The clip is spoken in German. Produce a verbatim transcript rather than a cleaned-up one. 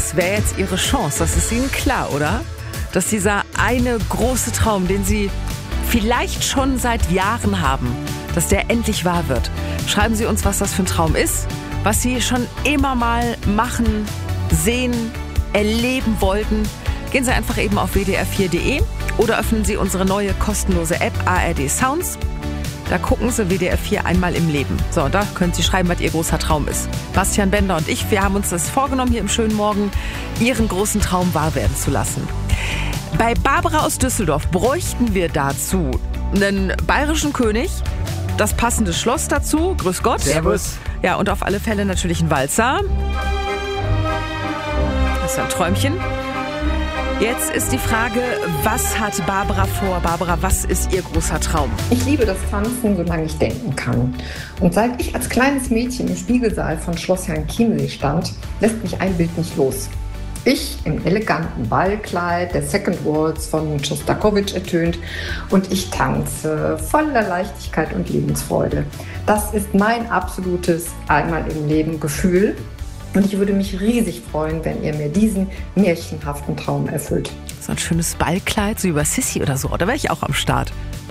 das wäre jetzt Ihre Chance. Das ist Ihnen klar, oder? Dass dieser eine große Traum, den Sie vielleicht schon seit Jahren haben, dass der endlich wahr wird. Schreiben Sie uns, was das für ein Traum ist, was Sie schon immer mal machen, sehen, erleben wollten. Gehen Sie einfach eben auf w d r vier punkt d e oder öffnen Sie unsere neue kostenlose App A R D Sounds. Da gucken Sie W D R vier einmal im Leben. So, da können Sie schreiben, was Ihr großer Traum ist. Bastian Bender und ich, wir haben uns das vorgenommen, hier im schönen Morgen Ihren großen Traum wahr werden zu lassen. Bei Barbara aus Düsseldorf bräuchten wir dazu einen bayerischen König, das passende Schloss dazu, grüß Gott. Servus. Ja, und auf alle Fälle natürlich ein Walzer. Das ist ein Träumchen. Jetzt ist die Frage, was hat Barbara vor? Barbara, was ist ihr großer Traum? Ich liebe das Tanzen, solange ich denken kann. Und seit ich als kleines Mädchen im Spiegelsaal von Schloss Herrn Chiemsee stand, lässt mich ein Bild nicht los. Ich im eleganten Ballkleid, der Second Waltz von Schostakowitsch ertönt und ich tanze voller Leichtigkeit und Lebensfreude. Das ist mein absolutes Einmal im Leben Gefühl. Und ich würde mich riesig freuen, wenn ihr mir diesen märchenhaften Traum erfüllt. So ein schönes Ballkleid, so über Sissi oder so. Da wäre ich auch am Start.